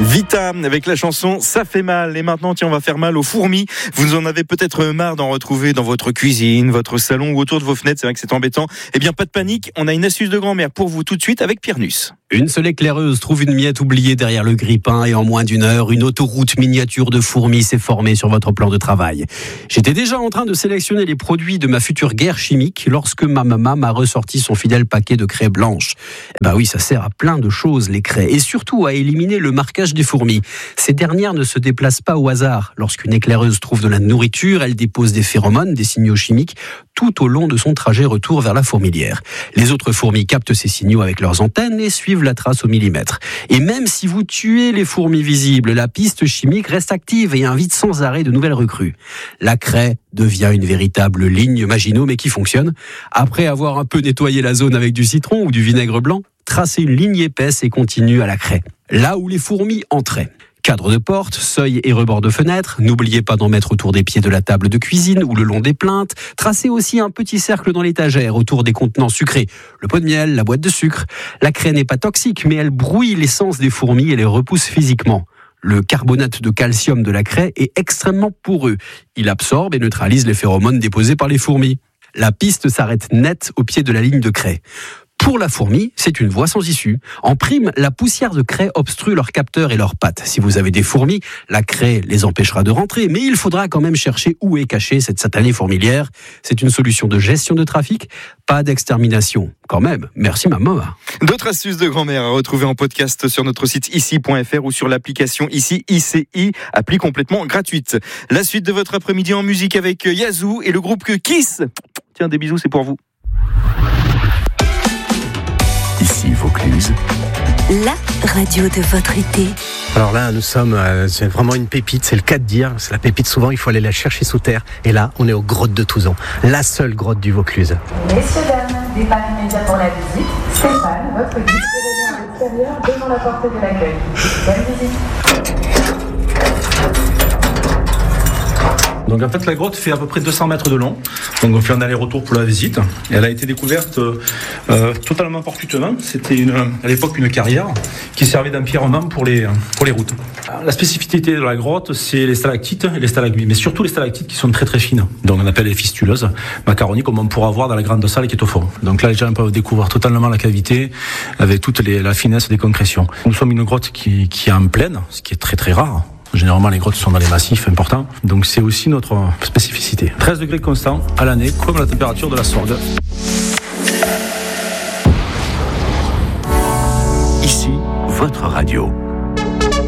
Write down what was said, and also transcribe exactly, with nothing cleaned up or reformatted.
Vita avec la chanson Ça fait mal. Et maintenant, tiens, on va faire mal aux fourmis. Vous en avez peut-être marre d'en retrouver dans votre cuisine, votre salon ou autour de vos fenêtres. C'est vrai que c'est embêtant. Eh bien, pas de panique. On a une astuce de grand-mère pour vous tout de suite avec Pierre Nuss. Une seule éclaireuse trouve une miette oubliée derrière le grille-pain et en moins d'une heure, une autoroute miniature de fourmis s'est formée sur votre plan de travail. J'étais déjà en train de sélectionner les produits de ma future guerre chimique lorsque ma maman m'a ressorti son fidèle paquet de craie blanche. Bah oui, ça sert à plein de choses, les craies, et surtout à éliminer le marquage des fourmis. Ces dernières ne se déplacent pas au hasard. Lorsqu'une éclaireuse trouve de la nourriture, elle dépose des phéromones, des signaux chimiques, tout au long de son trajet retour vers la fourmilière. Les autres fourmis captent ces signaux avec leurs antennes et suivent la trace au millimètre. Et même si vous tuez les fourmis visibles, la piste chimique reste active et invite sans arrêt de nouvelles recrues. La craie devient une véritable ligne Maginot, mais qui fonctionne. Après avoir un peu nettoyé la zone avec du citron ou du vinaigre blanc, tracez une ligne épaisse et continue à la craie. Là où les fourmis entraient. Cadre de porte, seuil et rebord de fenêtre. N'oubliez pas d'en mettre autour des pieds de la table de cuisine ou le long des plinthes. Tracez aussi un petit cercle dans l'étagère autour des contenants sucrés. Le pot de miel, la boîte de sucre. La craie n'est pas toxique, mais elle brouille l'essence des fourmis et les repousse physiquement. Le carbonate de calcium de la craie est extrêmement poreux. Il absorbe et neutralise les phéromones déposés par les fourmis. La piste s'arrête net au pied de la ligne de craie. Pour la fourmi, c'est une voie sans issue. En prime, la poussière de craie obstrue leurs capteurs et leurs pattes. Si vous avez des fourmis, la craie les empêchera de rentrer, mais il faudra quand même chercher où est cachée cette satanée fourmilière. C'est une solution de gestion de trafic, pas d'extermination. Quand même, merci maman. D'autres astuces de grand-mère à retrouver en podcast sur notre site ici point f r ou sur l'application ici I C I, appli complètement gratuite. La suite de votre après-midi en musique avec Yazoo et le groupe Kiss. Tiens, des bisous, c'est pour vous. Ici Vaucluse, la radio de votre été. Alors là, nous sommes, euh, c'est vraiment une pépite, c'est le cas de dire. C'est la pépite, souvent, il faut aller la chercher sous terre. Et là, on est aux grottes de Touzon, la seule grotte du Vaucluse. Messieurs, dames, départ immédiat pour la visite. Stéphane, votre guide, est à l'extérieur devant la porte de l'accueil. Bonne visite. Donc en fait la grotte fait à peu près deux cents mètres de long, donc on fait un aller-retour pour la visite. Et elle a été découverte euh, totalement fortuitement. C'était une, à l'époque une carrière qui servait d'empierrement pour les, pour les routes. La spécificité de la grotte, c'est les stalactites et les stalagmites, mais surtout les stalactites qui sont très très fines, donc on appelle les fistuleuses macaronies, comme on pourra voir dans la grande salle qui est au fond. Donc là les gens peuvent découvrir totalement la cavité avec toute les, la finesse des concrétions. Nous sommes une grotte qui, qui est en plaine, ce qui est très très rare. Généralement, les grottes sont dans les massifs importants. Donc, c'est aussi notre spécificité. treize degrés constants à l'année, comme la température de la Sorgue. ici, votre radio.